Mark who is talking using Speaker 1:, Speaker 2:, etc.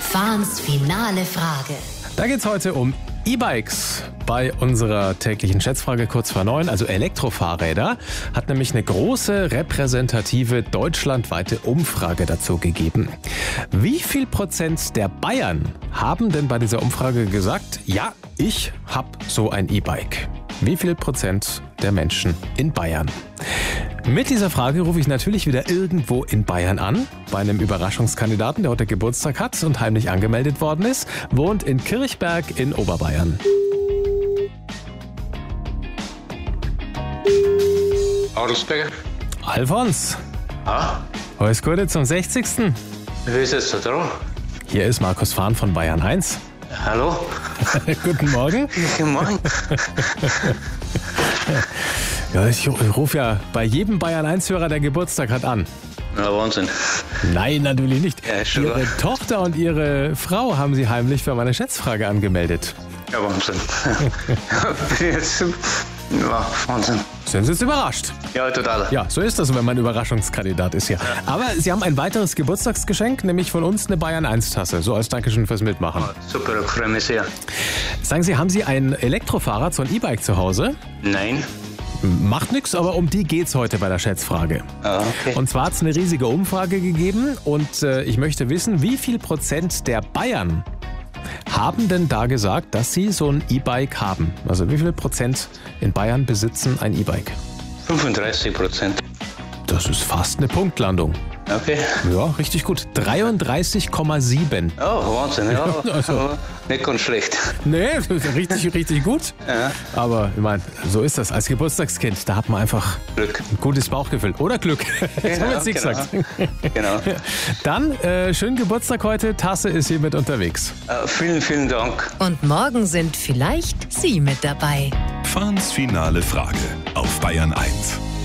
Speaker 1: Fahns finale Frage.
Speaker 2: Da geht's heute um E-Bikes. Bei unserer täglichen Schätzfrage kurz vor 9, also Elektrofahrräder, hat nämlich eine große repräsentative deutschlandweite Umfrage dazu gegeben. Wie viel Prozent der Bayern haben denn bei dieser Umfrage gesagt, ja, ich habe so ein E-Bike? Wie viel Prozent der Menschen in Bayern? Mit dieser Frage rufe ich natürlich wieder irgendwo in Bayern an, bei einem Überraschungskandidaten, der heute Geburtstag hat und heimlich angemeldet worden ist, wohnt in Kirchberg in Oberbayern.
Speaker 3: Adelsberger?
Speaker 2: Alfons,
Speaker 3: Ah,
Speaker 2: alles Gute zum 60.
Speaker 3: wer ist jetzt da dran?
Speaker 2: Hier ist Markus Fahn von Bayern 1.
Speaker 3: Hallo?
Speaker 2: Guten Morgen.
Speaker 3: Guten Morgen.
Speaker 2: Ja, ich rufe ja bei jedem Bayern 1-Hörer, der Geburtstag hat, an.
Speaker 3: Na, Wahnsinn.
Speaker 2: Nein, natürlich nicht.
Speaker 3: Ja, schon
Speaker 2: Ihre
Speaker 3: klar.
Speaker 2: Tochter und Ihre Frau haben Sie heimlich für meine Schätzfrage angemeldet.
Speaker 3: Ja, Wahnsinn. Jetzt, ja, Wahnsinn.
Speaker 2: Sind Sie jetzt überrascht?
Speaker 3: Ja, total.
Speaker 2: Ja, so ist das, wenn man Überraschungskandidat ist hier. Aber Sie haben ein weiteres Geburtstagsgeschenk, nämlich von uns eine Bayern 1-Tasse, so als Dankeschön fürs Mitmachen.
Speaker 3: Super, ich freue mich sehr.
Speaker 2: Sagen Sie, haben Sie ein Elektrofahrrad, so ein E-Bike zu Hause?
Speaker 3: Nein?
Speaker 2: Macht nichts, aber um die geht's heute bei der Schätzfrage.
Speaker 3: Ah, okay.
Speaker 2: Und zwar hat es eine riesige Umfrage gegeben und ich möchte wissen, wie viel Prozent der Bayern haben denn da gesagt, dass sie so ein E-Bike haben? Also wie viel Prozent in Bayern besitzen ein E-Bike?
Speaker 3: 35%.
Speaker 2: Das ist fast eine Punktlandung.
Speaker 3: Okay.
Speaker 2: Ja, richtig gut. 33,7.
Speaker 3: Oh, Wahnsinn, ja.
Speaker 2: Also.
Speaker 3: Nicht ganz schlecht.
Speaker 2: Nee, das ist richtig gut.
Speaker 3: Ja.
Speaker 2: Aber ich meine, so ist das. Als Geburtstagskind, da hat man einfach
Speaker 3: Glück.
Speaker 2: ein gutes Bauchgefühl. Oder Glück. Das haben wir jetzt nicht gesagt.
Speaker 3: Genau.
Speaker 2: Dann, schönen Geburtstag heute. Tasse ist hiermit unterwegs.
Speaker 3: Vielen, vielen Dank.
Speaker 1: Und morgen sind vielleicht Sie mit dabei.
Speaker 4: Fahns finale Frage auf Bayern 1.